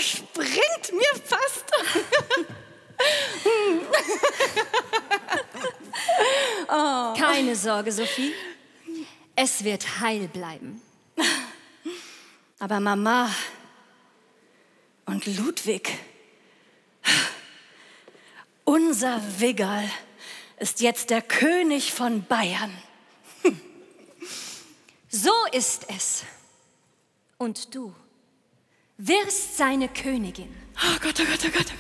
überspringt mir fast. Keine Sorge, Sophie. Es wird heil bleiben. Aber Mama und Ludwig, unser Wiggerl ist jetzt der König von Bayern. So ist es. Und du wirst seine Königin. Oh Gott, oh Gott, oh Gott, oh